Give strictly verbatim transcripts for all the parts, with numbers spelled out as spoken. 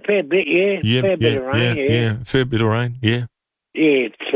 fair bit, yeah. Yeah, fair yeah, bit of rain, yeah, yeah. yeah, fair bit of rain, yeah. Yeah, it's,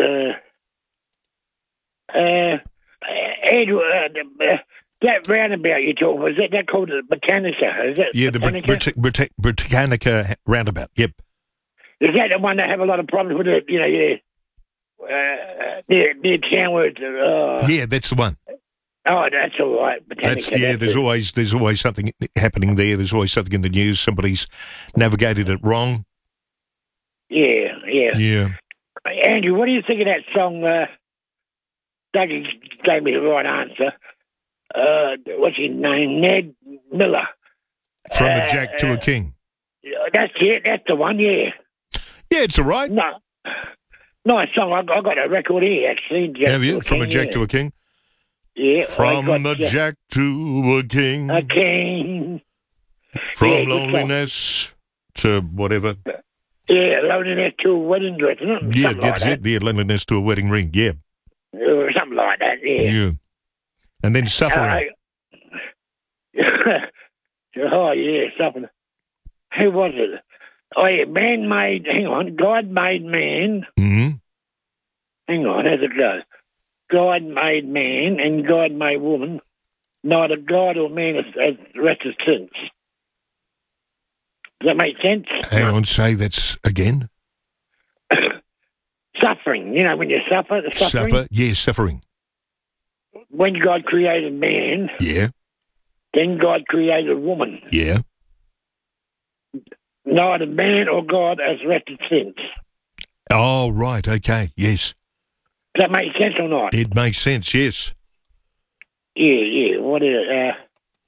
uh, uh, Andrew, uh, uh, that roundabout you talk about, is that, that called the Botanica? Is it Yeah, the Brit- Botanica? Brit- Brit- Britannica roundabout, yep. Is that the one that have a lot of problems with it, you know, yeah, uh, near, near town where it's, uh, Yeah, that's the one. oh, that's all right, Botanica. That's yeah. that's There's it. always there's always something happening there. There's always something in the news. Somebody's navigated it wrong. Yeah, yeah. Yeah. Andrew, what do you think of that song? Uh, Dougie gave me the right answer. Uh, what's his name? Ned Miller. From Uh, a Jack to a King. That's it. That's the one. Yeah. Yeah, it's all right. No, nice song. I, I got a record here actually. Jack Have you? to a From a King, Jack yeah. to a King. Yeah. I From got a Jack to a King. a king. From yeah, good loneliness to whatever. Yeah, loneliness to a wedding dress, isn't it? Yeah, Something that's like it. Yeah, loneliness to a wedding ring. Yeah. that. Uh, something like that. Yeah. Yeah. And then suffering. Uh, oh yeah, something. Who was it? Oh yeah, man made. Hang on, God made man. hmm Hang on, how's it go? God made man and God made woman. Neither God or man has, has rested since. Does that make sense? Hang on, say that's again. Suffering. You know, when you suffer, the suffering. Suffer. Yeah, suffering. When God created man, Yeah. then God created woman. Yeah. Neither man or God has rested since. Oh, right. Okay. Yes. Does that make sense or not? It makes sense. Yes. Yeah, yeah. What is it? Uh,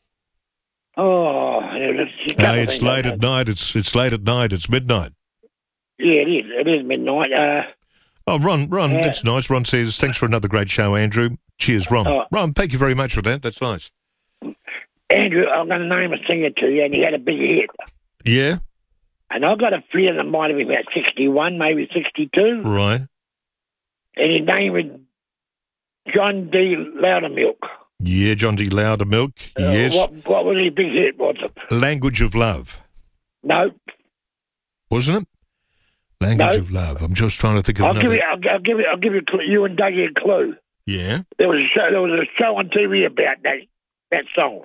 oh, there's a couple Hey, it's things I late know. at night. It's it's late at night. It's midnight. Yeah, it is. It is midnight. Uh, Oh, Ron, Ron, Yeah. that's nice. Ron says, thanks for another great show, Andrew. Cheers, Ron. Oh. Ron, thank you very much for that. That's nice. Andrew, I'm going to name a singer to you, and he had a big hit. Yeah? And I've got a feeling it might have been about sixty-one, maybe sixty-two. Right. And his name was John D. Loudermilk. Yeah, John D. Loudermilk. Uh, Yes. What, what was his big hit, was it? Language of Love. No. Wasn't it? Language No. of Love. I'm just trying to think of I'll another. give you. I'll, I'll give you. I'll give you. a clue- You and Dougie a clue. Yeah? There was a show. There was a show on T V about that that song.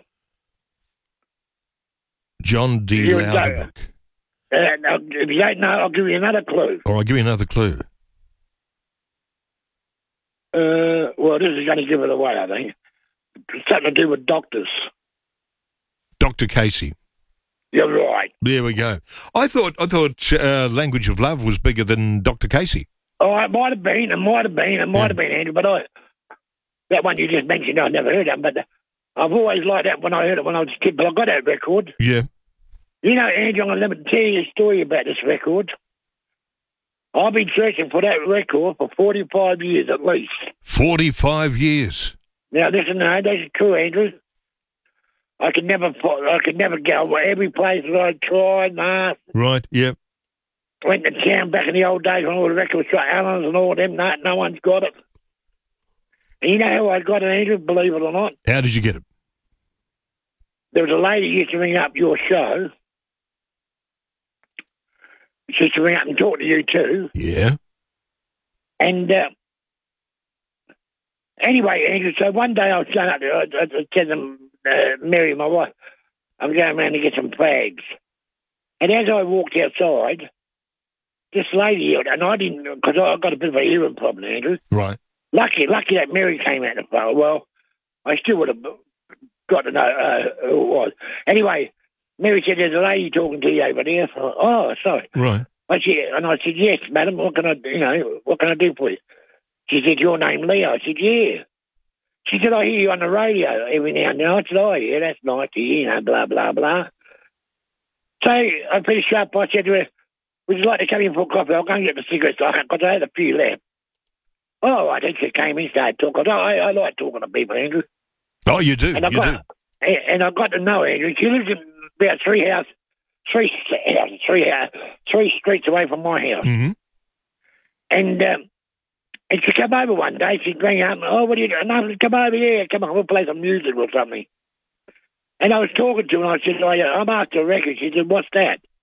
John D. You and Loudermilk. And I'll, if you don't know, I'll give you another clue. Or I'll give you another clue. Uh, well, this is going to give it away, I think. It's something to do with doctors. Doctor Casey. You're right. There we go. I thought I thought uh, Language of Love was bigger than Doctor Casey. Oh, it might have been. It might have been. It might Yeah. have been, Andrew. But I, that one you just mentioned, I've never heard of. But I've always liked that when I heard it when I was a kid. But I got that record. Yeah. You know, Andrew, I'm going to tell you a story about this record. I've been searching for that record for forty-five years at least. forty-five years. Now, listen, no, that's true, Andrew. I could never, fi- I could never go every place that I tried and asked. Right, yep. Went to town back in the old days when all the records were Allen's and all of them. No, no one's got it. And you know how I got it, Andrew, believe it or not? How did you get it? There was a lady who used to ring up your show. She used to ring up and talk to you too. Yeah. And uh, anyway, Andrew, so one day I was going up there, I, I, I said to uh, Mary, my wife, I'm going around to get some fags. And as I walked outside, this lady, and I didn't, because I got a bit of a hearing problem, Andrew. Right. Lucky, lucky that Mary came out the phone. Well, I still would have got to know uh, who it was. Anyway, Mary said, there's a lady talking to you over there. So, oh, sorry. Right. I said, and I said, yes, madam, what can I, you know, what can I do for you? She said, your name Leo. I said, yeah. She said, I hear you on the radio every now and then. I said, oh, yeah, that's nice to hear, you know, blah, blah, blah. So I finished up. I said to her, would you like to come in for coffee? I'll go and get the cigarettes, because I had a few left. Oh, I think she came in, started talking. I, I like talking to people, Andrew. Oh, you do. And I You got, do. and I got to know Andrew. She lives in about three house, three houses, three house, three streets away from my house. Mm-hmm. And um, and she came over one day. She rang up. Oh, what are you doing? No, come over here. Come on, we'll play some music or something. And I was talking to her, and I said, oh, yeah, I'm after a record. She said, what's that?